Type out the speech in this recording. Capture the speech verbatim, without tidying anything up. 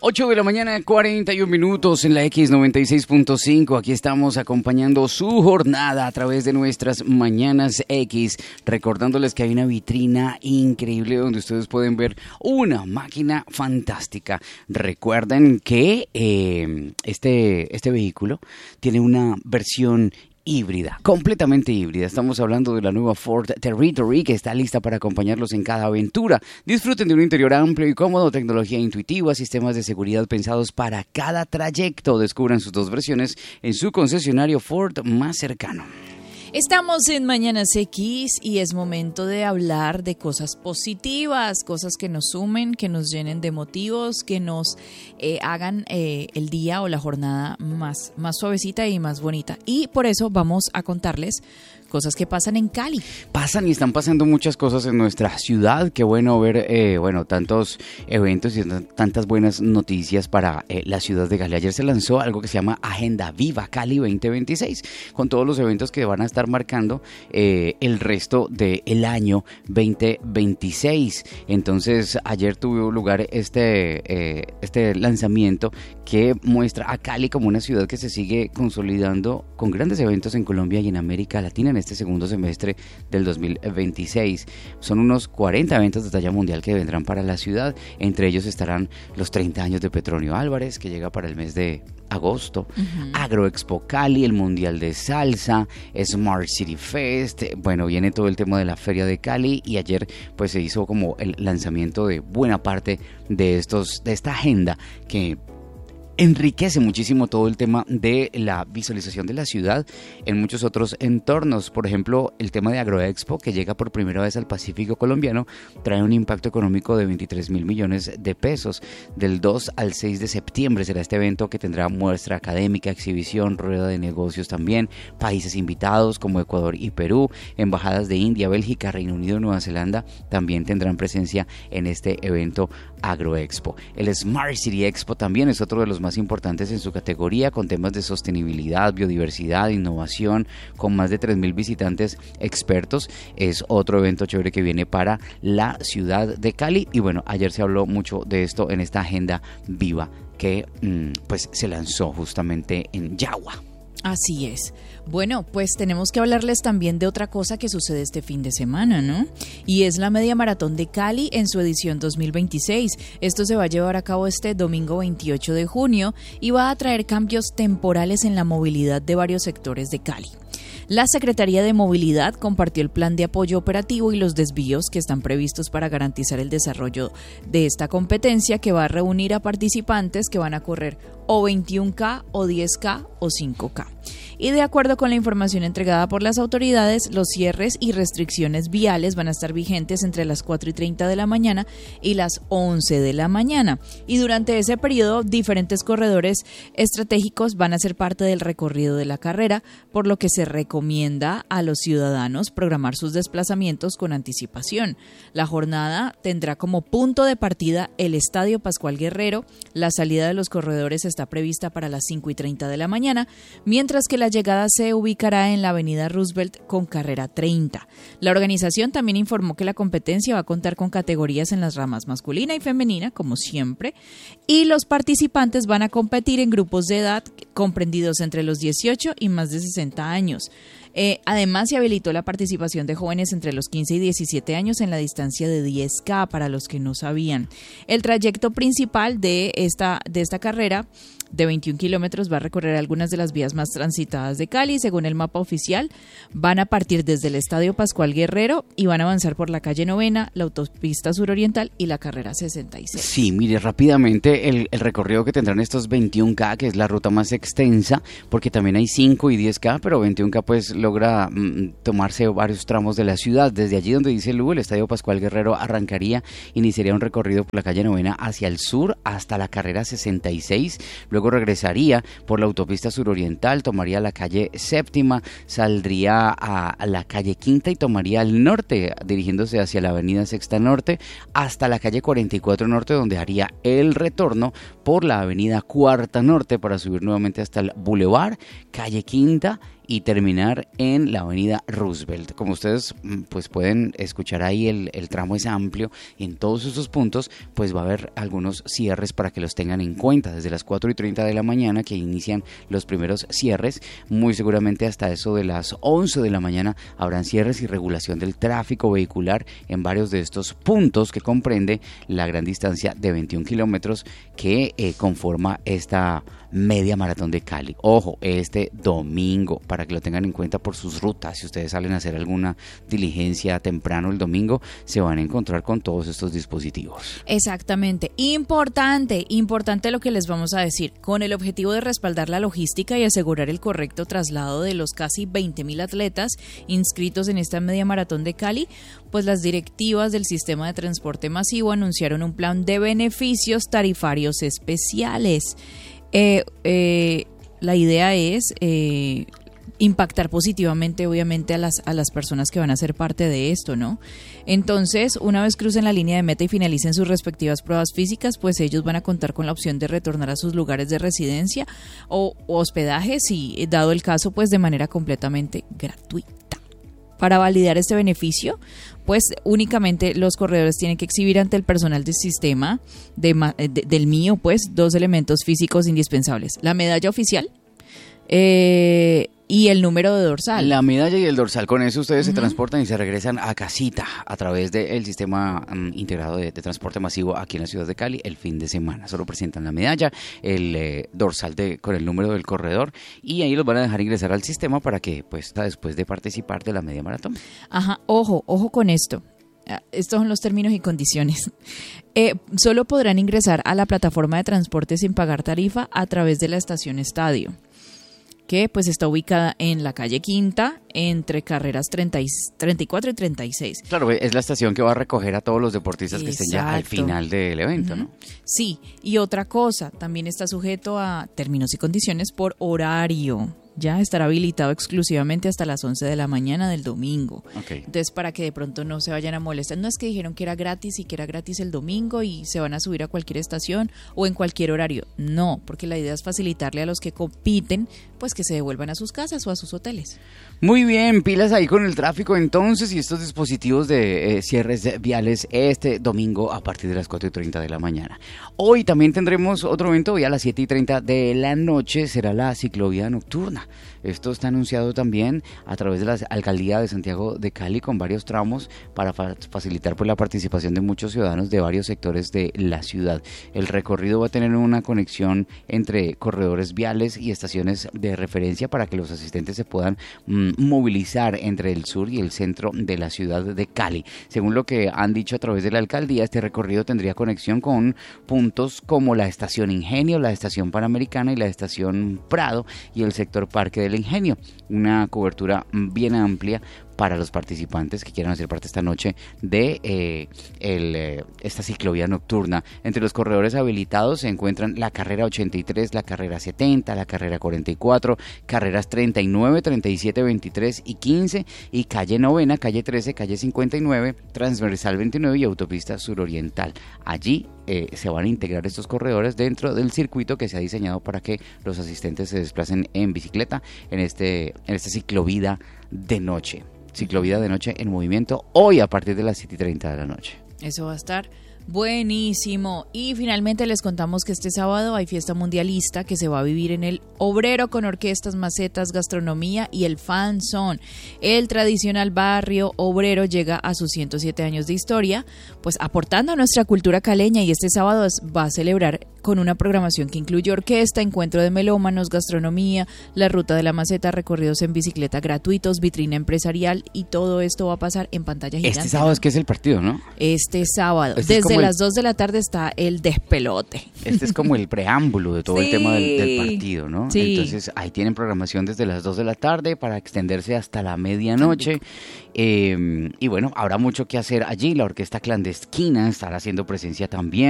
ocho de la mañana, cuarenta y un minutos en la X noventa y seis punto cinco. Aquí estamos acompañando su jornada a través de nuestras Mañanas X, recordándoles que hay una vitrina increíble donde ustedes pueden ver una máquina fantástica. Recuerden que eh, este, este vehículo tiene una versión híbrida, completamente híbrida. Estamos hablando de la nueva Ford Territory, que está lista para acompañarlos en cada aventura. Disfruten de un interior amplio y cómodo, tecnología intuitiva, sistemas de seguridad pensados para cada trayecto. Descubran sus dos versiones en su concesionario Ford más cercano. Estamos en Mañanas X y es momento de hablar de cosas positivas, cosas que nos sumen, que nos llenen de motivos, que nos eh, hagan eh, el día o la jornada más, más suavecita y más bonita. Y por eso vamos a contarles cosas que pasan en Cali. Pasan y están pasando muchas cosas en nuestra ciudad. Qué bueno ver, eh, bueno, tantos eventos y tantas buenas noticias para eh, la ciudad de Cali. Ayer se lanzó algo que se llama Agenda Viva Cali veinte veintiséis, con todos los eventos que van a estar marcando eh, el resto del año veinte veintiséis. Entonces, ayer tuvo lugar este, eh, este lanzamiento que muestra a Cali como una ciudad que se sigue consolidando con grandes eventos en Colombia y en América Latina en este segundo semestre del dos mil veintiséis. Son unos cuarenta eventos de talla mundial que vendrán para la ciudad. Entre ellos estarán los treinta años de Petronio Álvarez, que llega para el mes de agosto, uh-huh. Agroexpo Cali, el Mundial de Salsa, Smart City Fest, bueno, viene todo el tema de la Feria de Cali y ayer pues se hizo como el lanzamiento de buena parte de estos, de esta agenda que enriquece muchísimo todo el tema de la visualización de la ciudad en muchos otros entornos. Por ejemplo, el tema de Agroexpo, que llega por primera vez al Pacífico colombiano, trae un impacto económico de veintitrés mil millones de pesos. Del dos al seis de septiembre será este evento que tendrá muestra académica, exhibición, rueda de negocios también, países invitados como Ecuador y Perú, embajadas de India, Bélgica, Reino Unido y Nueva Zelanda también tendrán presencia en este evento Agroexpo. El Smart City Expo también es otro de los más importantes en su categoría, con temas de sostenibilidad, biodiversidad, innovación, con más de tres mil visitantes expertos. Es otro evento chévere que viene para la ciudad de Cali. Y bueno, ayer se habló mucho de esto en esta agenda viva que mmm, pues se lanzó justamente en Yagua. Así es. Bueno, pues tenemos que hablarles también de otra cosa que sucede este fin de semana, ¿no? Y es la Media Maratón de Cali en su edición dos mil veintiséis. Esto se va a llevar a cabo este domingo veintiocho de junio y va a traer cambios temporales en la movilidad de varios sectores de Cali. La Secretaría de Movilidad compartió el plan de apoyo operativo y los desvíos que están previstos para garantizar el desarrollo de esta competencia, que va a reunir a participantes que van a correr o veintiún K o diez K o cinco K. Y de acuerdo con la información entregada por las autoridades, los cierres y restricciones viales van a estar vigentes entre las cuatro y treinta de la mañana y las once de la mañana. Y durante ese periodo, diferentes corredores estratégicos van a ser parte del recorrido de la carrera, por lo que se recomienda a los ciudadanos programar sus desplazamientos con anticipación. La jornada tendrá como punto de partida el Estadio Pascual Guerrero. La salida de los corredores está prevista para las cinco y treinta de la mañana, mientras que la llegada se ubicará en la avenida Roosevelt con carrera treinta. La organización también informó que la competencia va a contar con categorías en las ramas masculina y femenina, como siempre, y los participantes van a competir en grupos de edad comprendidos entre los dieciocho y más de sesenta años. Eh, además, se habilitó la participación de jóvenes entre los quince y diecisiete años en la distancia de diez K, para los que no sabían. El trayecto principal de esta, de esta carrera de veintiún kilómetros va a recorrer algunas de las vías más transitadas de Cali. Según el mapa oficial, van a partir desde el Estadio Pascual Guerrero y van a avanzar por la calle Novena, la autopista suroriental y la carrera sesenta y seis. Sí, mire, rápidamente el, el recorrido que tendrán estos veintiún K, que es la ruta más extensa, porque también hay cinco y diez K, pero veintiún K pues logra mm, tomarse varios tramos de la ciudad. Desde allí donde dice Lu, el Estadio Pascual Guerrero arrancaría, iniciaría un recorrido por la calle Novena hacia el sur hasta la carrera sesenta y seis, luego regresaría por la autopista suroriental, tomaría la calle Séptima, saldría a, a la calle Quinta y tomaría el norte, dirigiéndose hacia la avenida Sexta Norte hasta la calle cuarenta y cuatro Norte, donde haría el retorno por la avenida Cuarta Norte para subir nuevamente hasta el Boulevard, calle Quinta y terminar en la avenida Roosevelt. Como ustedes pues pueden escuchar ahí, el, el tramo es amplio y en todos esos puntos pues va a haber algunos cierres para que los tengan en cuenta. Desde las cuatro y treinta de la mañana que inician los primeros cierres, muy seguramente hasta eso de las once de la mañana habrán cierres y regulación del tráfico vehicular en varios de estos puntos que comprende la gran distancia de veintiún kilómetros que eh, conforma esta media maratón de Cali. Ojo, este domingo, para que lo tengan en cuenta por sus rutas, si ustedes salen a hacer alguna diligencia temprano el domingo, se van a encontrar con todos estos dispositivos. Exactamente, importante, importante lo que les vamos a decir, con el objetivo de respaldar la logística y asegurar el correcto traslado de los casi veinte mil atletas inscritos en esta media maratón de Cali, pues las directivas del sistema de transporte masivo anunciaron un plan de beneficios tarifarios especiales. Eh, eh, la idea es eh, impactar positivamente, obviamente, a las, a las personas que van a ser parte de esto, ¿no? Entonces, una vez crucen la línea de meta y finalicen sus respectivas pruebas físicas, pues ellos van a contar con la opción de retornar a sus lugares de residencia o, o hospedaje, si dado el caso, pues de manera completamente gratuita. Para validar este beneficio, pues únicamente los corredores tienen que exhibir ante el personal del sistema de, de, del mío, pues, dos elementos físicos indispensables: la medalla oficial eh, y el número de dorsal. La medalla y el dorsal, con eso ustedes uh-huh. se transportan y se regresan a casita a través del sistema um, integrado de, de transporte masivo aquí en la ciudad de Cali el fin de semana. Solo presentan la medalla, el eh, dorsal de, con el número del corredor, y ahí los van a dejar ingresar al sistema para que, pues, después de participar de la media maratón. Ajá, ojo, ojo con esto. Estos son los términos y condiciones. Eh, solo podrán ingresar a la plataforma de transporte sin pagar tarifa a través de la estación Estadio, que pues está ubicada en la calle Quinta, entre carreras treinta y, treinta y cuatro y treinta y seis. Claro, es la estación que va a recoger a todos los deportistas Exacto. que estén ya al final del evento, uh-huh. ¿no? Sí, y otra cosa, también está sujeto a términos y condiciones por horario. Ya estará habilitado exclusivamente hasta las once de la mañana del domingo. Okay. Entonces, para que de pronto no se vayan a molestar. No es que dijeron que era gratis y que era gratis el domingo y se van a subir a cualquier estación o en cualquier horario. No, porque la idea es facilitarle a los que compiten, pues que se devuelvan a sus casas o a sus hoteles. Muy bien, pilas ahí con el tráfico entonces y estos dispositivos de eh, cierres viales este domingo a partir de las cuatro y treinta de la mañana. Hoy también tendremos otro evento, hoy a las siete y treinta de la noche será la ciclovía nocturna. Esto está anunciado también a través de la Alcaldía de Santiago de Cali con varios tramos para fa- facilitar pues, la participación de muchos ciudadanos de varios sectores de la ciudad. El recorrido va a tener una conexión entre corredores viales y estaciones de referencia para que los asistentes se puedan mm, movilizar entre el sur y el centro de la ciudad de Cali. Según lo que han dicho a través de la Alcaldía, este recorrido tendría conexión con puntos como la estación Ingenio, la estación Panamericana y la estación Prado y el sector Parque del Ingenio. Una cobertura bien amplia para los participantes que quieran hacer parte esta noche de eh, el, eh, esta ciclovía nocturna. Entre los corredores habilitados se encuentran la carrera ochenta y tres, la carrera setenta, la carrera cuarenta y cuatro, carreras treinta y nueve, treinta y siete, veintitrés y quince, y calle novena, calle trece, calle cincuenta y nueve, transversal veintinueve y autopista suroriental. Allí eh, se van a integrar estos corredores dentro del circuito que se ha diseñado para que los asistentes se desplacen en bicicleta en, este, en esta ciclovía de noche. Ciclovía de noche en movimiento hoy a partir de las siete y treinta de la noche. Eso va a estar buenísimo. Y finalmente les contamos que este sábado hay fiesta mundialista que se va a vivir en el Obrero con orquestas, macetas, gastronomía y el Fan Zone. El tradicional barrio obrero llega a sus ciento siete años de historia, pues aportando a nuestra cultura caleña, y este sábado va a celebrar con una programación que incluye orquesta, encuentro de melómanos, gastronomía, la ruta de la maceta, recorridos en bicicleta gratuitos, vitrina empresarial, y todo esto va a pasar en pantalla gigante. Este sábado es que es el partido, ¿no? Este sábado, este desde las el... dos de la tarde está el despelote. Este es como el preámbulo de todo sí. el tema del, del partido, ¿no? Sí. Entonces ahí tienen programación desde las dos de la tarde para extenderse hasta la medianoche. Eh, y bueno, habrá mucho que hacer allí. La orquesta clandestina estará haciendo presencia también.